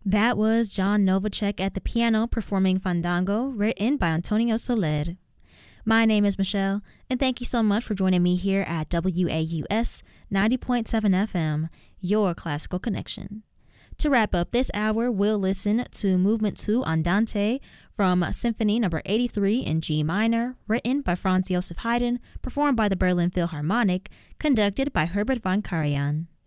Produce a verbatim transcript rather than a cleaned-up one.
That was John Novacek at the piano performing Fandango, written by Antonio Soler. My name is Michelle, and thank you so much for joining me here at W A U S ninety point seven F M, your classical connection. To wrap up this hour, we'll listen to Movement two Andante from Symphony Number eighty-three in G minor, written by Franz Joseph Haydn, performed by the Berlin Philharmonic, conducted by Herbert von Karajan.